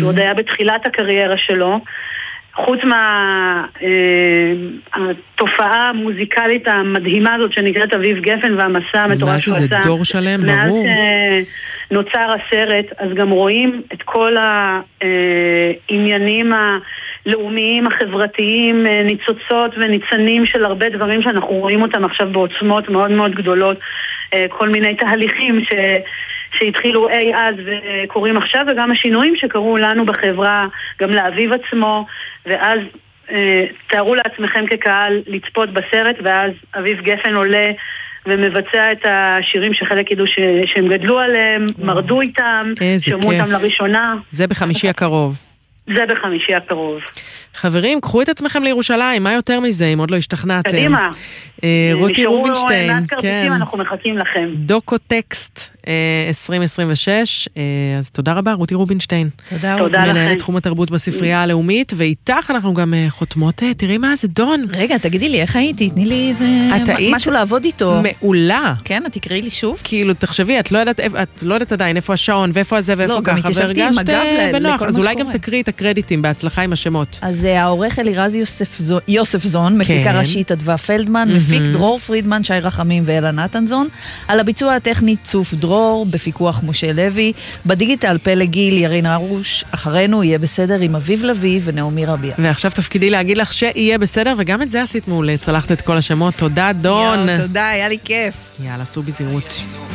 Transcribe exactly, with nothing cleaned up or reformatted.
עוד היה בתחילת הקריירה שלו. חוץ מהתופעה המוזיקלית המדהימה הזאת שנקראת אביב גפן והמסע המטורף שהוא עשה. מה זה, זה דור שלם, ברור. מאז נוצר הסרט, אז גם רואים את כל העניינים הלאומיים, החברתיים, ניצוצות וניצנים של הרבה דברים שאנחנו רואים אותם עכשיו בעוצמות מאוד מאוד גדולות. כל מיני תהליכים ש... שהתחילו אי אז וקוראים עכשיו, וגם השינויים שקרו לנו בחברה, גם לאביב עצמו, ואז אה, תארו לעצמכם כקהל לצפות בסרט, ואז אביב גפן עולה ומבצע את השירים שחלק ידעו ש... שהם גדלו עליהם, מרדו איתם, שמעו אותם לראשונה. זה בחמישי הקרוב. זה בחמישי הקרוב. חברים, קחו את עצמכם לירושלים, מה יותר מזה, אם עוד לא השתכנעתם? קדימה. רותי רובינשטיין, כן. אנחנו מחכים לכם. דוקו טקסט עשרים עשרים ושש, אז תודה רבה, רותי רובינשטיין. תודה רבה. מנהלת תחום התרבות בספרייה הלאומית, ואיתך אנחנו גם חותמות, תראי מה זה דון. רגע, תגידי לי, איך הייתי? תני לי איזה משהו לעבוד איתו. מעולה. כן, את תקראי לי שוב. כאילו, תחשבי, את לא יודעת, את לא יודעת עדיין איפה השעון, ואיפה הזה, ואיפה ככה, והרגשת בנוח, אז אולי גם תקראי את הקרדיטים בהצלחה עם השמות. אז העורך אלירז יוסף זון, מפיקה ראשית אדווה פלדמן, מפיק דרור פרידמן, שי רחמים ואלה נתנזון, על הביצוע הטכני צוף דרור, בפיקוח משה לוי, בדיגיטל פלג גיל, ירין ארוש, אחרינו יהיה בסדר עם אביב לוי ונעמי רביע. ועכשיו תפקידי להגיד לך שיהיה בסדר, וגם את זה עשית מעולה, צלחת את כל השמות, תודה דון. יו, תודה, היה לי כיף. יאללה, סעו בזהירות.